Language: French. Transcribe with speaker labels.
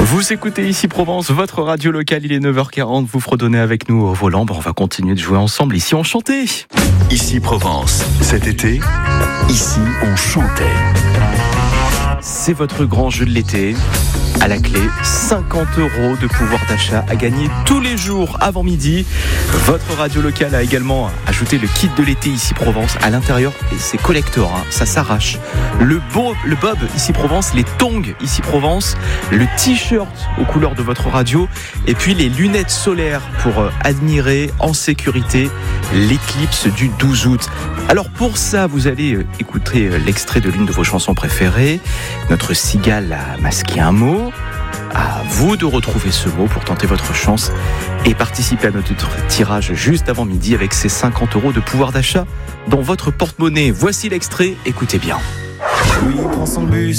Speaker 1: Vous écoutez ici Provence, votre radio locale, il est 9h40, vous fredonnez avec nous au volant, on va continuer de jouer ensemble, ici on chantait.
Speaker 2: Ici Provence, cet été, ici on chantait.
Speaker 1: C'est votre grand jeu de l'été. À la clé, 50 € de pouvoir d'achat à gagner tous les jours avant midi. Votre radio locale a également ajouté le kit de l'été ici Provence à l'intérieur. Et c'est collector, ça s'arrache. Le bob ici Provence, les tongs ici Provence, le t-shirt aux couleurs de votre radio et puis les lunettes solaires pour admirer en sécurité l'éclipse du 12 août. Alors pour ça, vous allez écouter l'extrait de l'une de vos chansons préférées. Notre cigale a masqué un mot. À vous de retrouver ce mot pour tenter votre chance et participer à notre tirage juste avant midi avec ces 50 € de pouvoir d'achat dans votre porte-monnaie. Voici l'extrait, écoutez bien.
Speaker 3: Oui, prends son bus.